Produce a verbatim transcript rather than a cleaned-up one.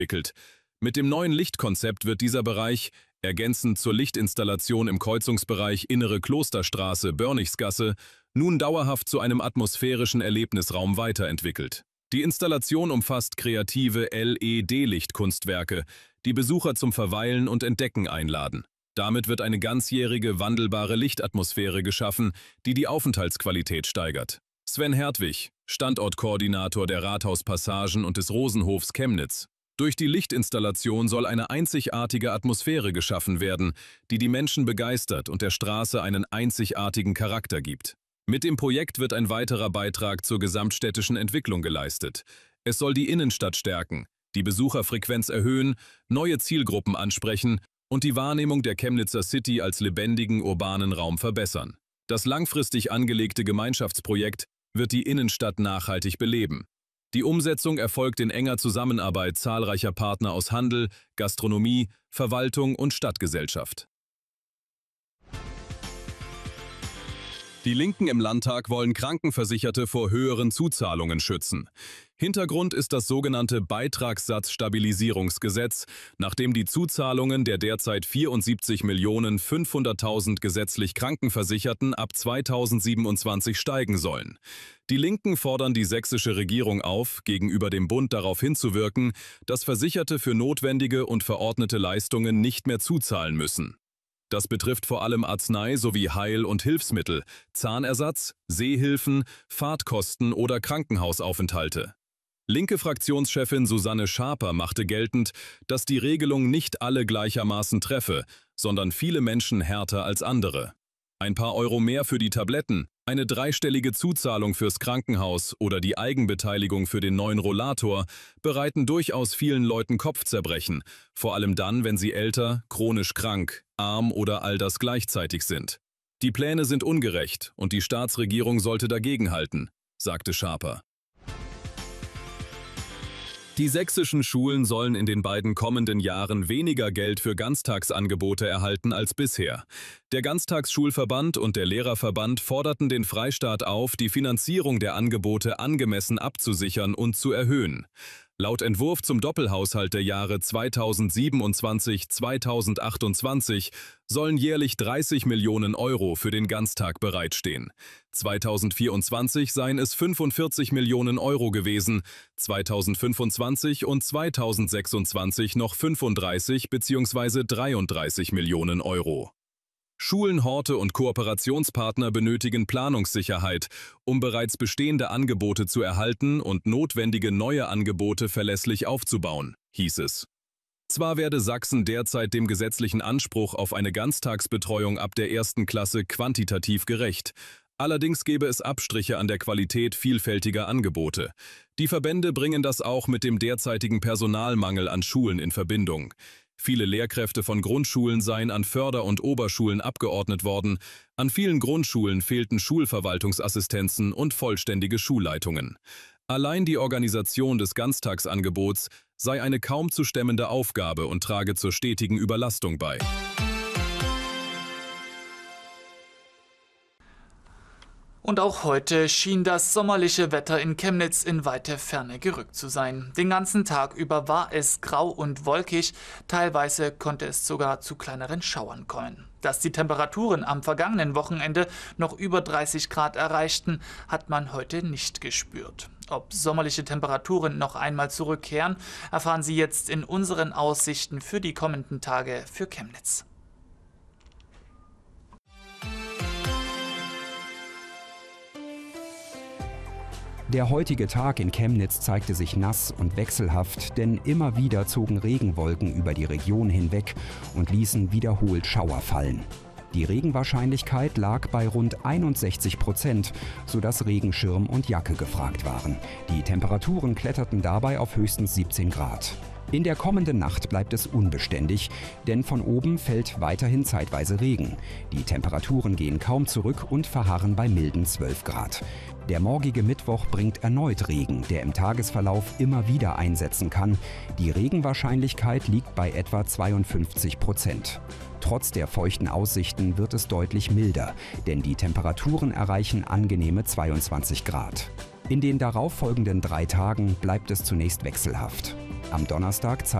entwickelt. Mit dem neuen Lichtkonzept wird dieser Bereich, ergänzend zur Lichtinstallation im Kreuzungsbereich Innere Klosterstraße, Börnichsgasse, nun dauerhaft zu einem atmosphärischen Erlebnisraum weiterentwickelt. Die Installation umfasst kreative L E D-Lichtkunstwerke, die Besucher zum Verweilen und Entdecken einladen. Damit wird eine ganzjährige, wandelbare Lichtatmosphäre geschaffen, die die Aufenthaltsqualität steigert. Sven Hertwig, Standortkoordinator der Rathauspassagen und des Rosenhofs Chemnitz. Durch die Lichtinstallation soll eine einzigartige Atmosphäre geschaffen werden, die die Menschen begeistert und der Straße einen einzigartigen Charakter gibt. Mit dem Projekt wird ein weiterer Beitrag zur gesamtstädtischen Entwicklung geleistet. Es soll die Innenstadt stärken, die Besucherfrequenz erhöhen, neue Zielgruppen ansprechen und die Wahrnehmung der Chemnitzer City als lebendigen urbanen Raum verbessern. Das langfristig angelegte Gemeinschaftsprojekt wird die Innenstadt nachhaltig beleben. Die Umsetzung erfolgt in enger Zusammenarbeit zahlreicher Partner aus Handel, Gastronomie, Verwaltung und Stadtgesellschaft. Die Linken im Landtag wollen Krankenversicherte vor höheren Zuzahlungen schützen. Hintergrund ist das sogenannte Beitragssatzstabilisierungsgesetz, nachdem die Zuzahlungen der derzeit vierundsiebzig Millionen fünfhunderttausend gesetzlich Krankenversicherten ab zweitausendsiebenundzwanzig steigen sollen. Die Linken fordern die sächsische Regierung auf, gegenüber dem Bund darauf hinzuwirken, dass Versicherte für notwendige und verordnete Leistungen nicht mehr zuzahlen müssen. Das betrifft vor allem Arznei- sowie Heil- und Hilfsmittel, Zahnersatz, Sehhilfen, Fahrtkosten oder Krankenhausaufenthalte. Linke Fraktionschefin Susanne Schaper machte geltend, dass die Regelung nicht alle gleichermaßen treffe, sondern viele Menschen härter als andere. Ein paar Euro mehr für die Tabletten, eine dreistellige Zuzahlung fürs Krankenhaus oder die Eigenbeteiligung für den neuen Rollator bereiten durchaus vielen Leuten Kopfzerbrechen, vor allem dann, wenn sie älter, chronisch krank, arm oder all das gleichzeitig sind. Die Pläne sind ungerecht und die Staatsregierung sollte dagegenhalten, sagte Schaper. Die sächsischen Schulen sollen in den beiden kommenden Jahren weniger Geld für Ganztagsangebote erhalten als bisher. Der Ganztagsschulverband und der Lehrerverband forderten den Freistaat auf, die Finanzierung der Angebote angemessen abzusichern und zu erhöhen. Laut Entwurf zum Doppelhaushalt der Jahre zweitausendsiebenundzwanzig bis zweitausendachtundzwanzig sollen jährlich dreißig Millionen Euro für den Ganztag bereitstehen. zweitausendvierundzwanzig seien es fünfundvierzig Millionen Euro gewesen, zweitausendfünfundzwanzig und zweitausendsechsundzwanzig noch fünfunddreißig bzw. dreiunddreißig Millionen Euro. Schulen, Horte und Kooperationspartner benötigen Planungssicherheit, um bereits bestehende Angebote zu erhalten und notwendige neue Angebote verlässlich aufzubauen, hieß es. Zwar werde Sachsen derzeit dem gesetzlichen Anspruch auf eine Ganztagsbetreuung ab der ersten Klasse quantitativ gerecht. Allerdings gäbe es Abstriche an der Qualität vielfältiger Angebote. Die Verbände bringen das auch mit dem derzeitigen Personalmangel an Schulen in Verbindung. Viele Lehrkräfte von Grundschulen seien an Förder- und Oberschulen abgeordnet worden. An vielen Grundschulen fehlten Schulverwaltungsassistenzen und vollständige Schulleitungen. Allein die Organisation des Ganztagsangebots sei eine kaum zu stemmende Aufgabe und trage zur stetigen Überlastung bei. Und auch heute schien das sommerliche Wetter in Chemnitz in weite Ferne gerückt zu sein. Den ganzen Tag über war es grau und wolkig, teilweise konnte es sogar zu kleineren Schauern kommen. Dass die Temperaturen am vergangenen Wochenende noch über dreißig Grad erreichten, hat man heute nicht gespürt. Ob sommerliche Temperaturen noch einmal zurückkehren, erfahren Sie jetzt in unseren Aussichten für die kommenden Tage für Chemnitz. Der heutige Tag in Chemnitz zeigte sich nass und wechselhaft, denn immer wieder zogen Regenwolken über die Region hinweg und ließen wiederholt Schauer fallen. Die Regenwahrscheinlichkeit lag bei rund einundsechzig Prozent, sodass Regenschirm und Jacke gefragt waren. Die Temperaturen kletterten dabei auf höchstens siebzehn Grad. In der kommenden Nacht bleibt es unbeständig, denn von oben fällt weiterhin zeitweise Regen. Die Temperaturen gehen kaum zurück und verharren bei milden zwölf Grad. Der morgige Mittwoch bringt erneut Regen, der im Tagesverlauf immer wieder einsetzen kann. Die Regenwahrscheinlichkeit liegt bei etwa zweiundfünfzig Prozent. Trotz der feuchten Aussichten wird es deutlich milder, denn die Temperaturen erreichen angenehme zweiundzwanzig Grad. In den darauffolgenden drei Tagen bleibt es zunächst wechselhaft. Am Donnerstag